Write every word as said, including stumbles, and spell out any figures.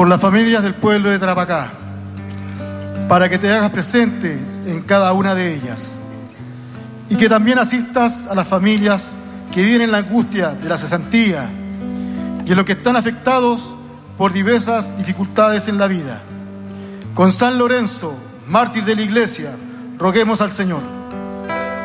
por las familias del pueblo de Tarapacá, para que te hagas presente en cada una de ellas, y que también asistas a las familias que viven en la angustia de la cesantía y en los que están afectados por diversas dificultades en la vida. Con San Lorenzo, mártir de la Iglesia, roguemos al Señor.